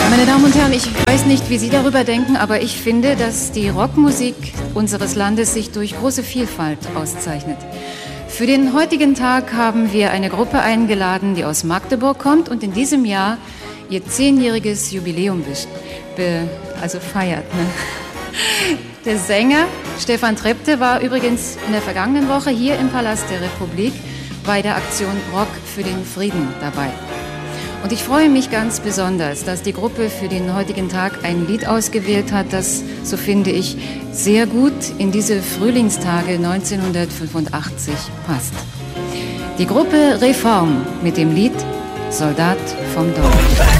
Meine Damen und Herren, ich weiß nicht, wie Sie darüber denken, aber ich finde, dass die Rockmusik unseres Landes sich durch große Vielfalt auszeichnet. Für den heutigen Tag haben wir eine Gruppe eingeladen, die aus Magdeburg kommt und in diesem Jahr ihr 10-jähriges Jubiläum feiert. Ne? Der Sänger Stefan Trepte war übrigens in der vergangenen Woche hier im Palast der Republik bei der Aktion Rock für den Frieden dabei. Und ich freue mich ganz besonders, dass die Gruppe für den heutigen Tag ein Lied ausgewählt hat, das, so finde ich, sehr gut in diese Frühlingstage 1985 passt. Die Gruppe Reform mit dem Lied Soldat vom Dorf.